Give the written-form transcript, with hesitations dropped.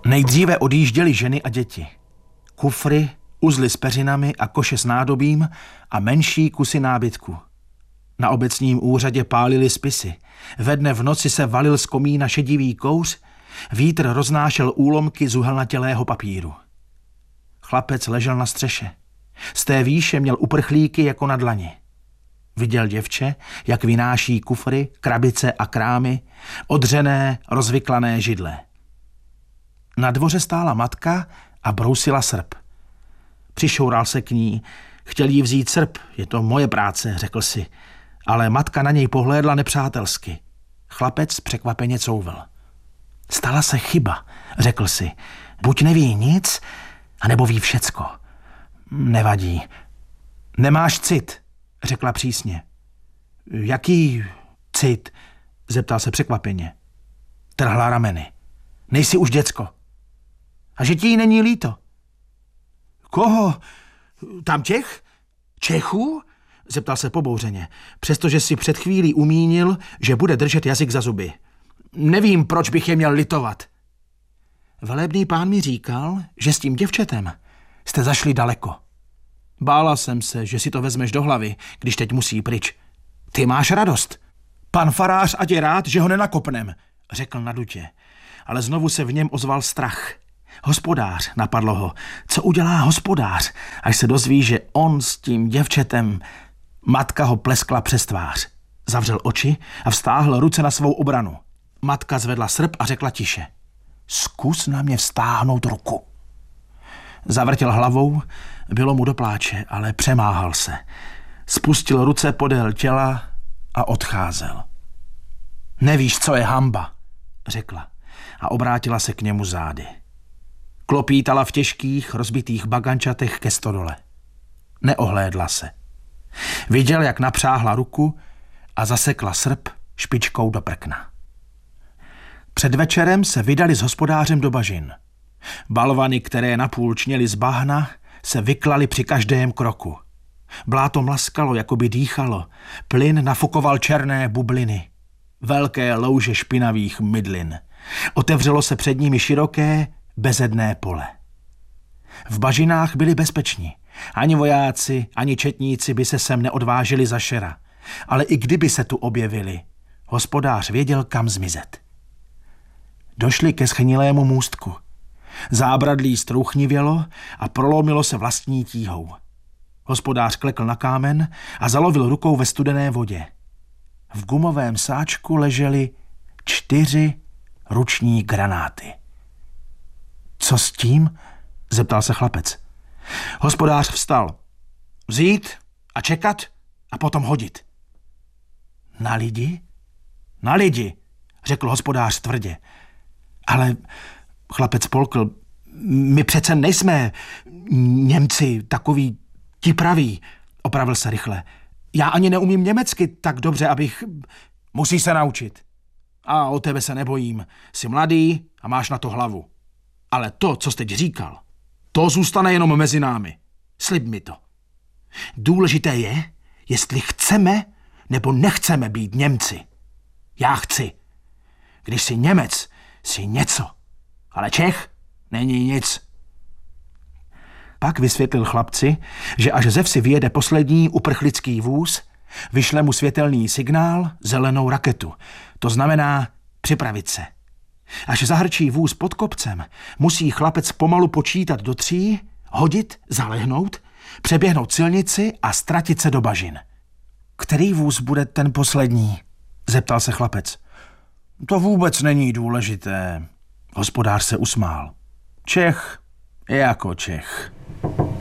Nejdříve odjížděly ženy a děti. Kufry, uzly s peřinami a koše s nádobím a menší kusy nábytku. Na obecním úřadě pálili spisy. Ve dne v noci se valil z komína šedivý kouř, vítr roznášel úlomky z uhelnatělého papíru. Chlapec ležel na střeše. Z té výše měl uprchlíky jako na dlani. Viděl děvče, jak vynáší kufry, krabice a krámy, odřené, rozvyklané židle. Na dvoře stála matka a brousila srp. Přišoural se k ní. Chtěl jí vzít srp, je to moje práce, řekl si. Ale matka na něj pohlédla nepřátelsky. Chlapec překvapeně couvl. Stala se chyba, řekl si. Buď neví nic, anebo ví všecko. Nevadí. Nemáš cit, řekla přísně. Jaký cit? Zeptal se překvapeně. Trhla rameny. Nejsi už děcko. A že ti není líto. Koho? Tam těch? Čechů? Zeptal se pobouřeně, přestože si před chvílí umínil, že bude držet jazyk za zuby. Nevím, proč bych je měl litovat. Velebný pán mi říkal, že s tím děvčetem jste zašli daleko. Bála jsem se, že si to vezmeš do hlavy, když teď musí pryč. Ty máš radost. Pan farář ať je rád, že ho nenakopnem, řekl nadutě. Ale znovu se v něm ozval strach. Hospodář, napadlo ho. Co udělá hospodář, až se dozví, že on s tím děvčetem... Matka ho pleskla přes tvář. Zavřel oči a vztáhl ruce na svou obranu. Matka zvedla srp a řekla tiše. Zkus na mě vztáhnout ruku. Zavrtěl hlavou, bylo mu do pláče, ale přemáhal se. Spustil ruce podél těla a odcházel. Nevíš, co je hanba, řekla a obrátila se k němu zády. Klopítala v těžkých, rozbitých bagančatech ke stodole. Neohlédla se. Viděl, jak napřáhla ruku a zasekla srp špičkou do prkna. Před večerem se vydali s hospodářem do bažin. Balvany, které napůl čněly z bahna, se vyklaly při každém kroku. Bláto mlaskalo, jako by dýchalo. Plyn nafukoval černé bubliny. Velké louže špinavých mydlin. Otevřelo se před nimi široké, bezedné pole. V bažinách byli bezpeční. Ani vojáci, ani četníci by se sem neodvážili za šera. Ale i kdyby se tu objevili, hospodář věděl, kam zmizet. Došli ke schnilému můstku. Zábradlí strouchnivělo a prolomilo se vlastní tíhou. Hospodář klekl na kámen a zalovil rukou ve studené vodě. V gumovém sáčku ležely 4 ruční granáty. Co s tím? Zeptal se chlapec. Hospodář vstal. Vzít a čekat a potom hodit. Na lidi? Na lidi, řekl hospodář tvrdě. Ale chlapec polkl. My přece nejsme Němci, takový ti praví, opravil se rychle. Já ani neumím německy tak dobře, abych... Musí se naučit. A o tebe se nebojím. Jsi mladý a máš na to hlavu. Ale to, co jsi teď říkal, to zůstane jenom mezi námi. Slib mi to. Důležité je, jestli chceme nebo nechceme být Němci. Já chci. Když jsi Němec, jsi něco. Ale Čech není nic. Pak vysvětlil chlapci, že až ze vsi vyjede poslední uprchlický vůz, vyšle mu světelný signál, zelenou raketu. To znamená připravit se. Až zahrčí vůz pod kopcem, musí chlapec pomalu počítat do 3, hodit, zalehnout, přeběhnout silnici a ztratit se do bažin. Který vůz bude ten poslední? Zeptal se chlapec. To vůbec není důležité. Hospodář se usmál. Čech je jako Čech.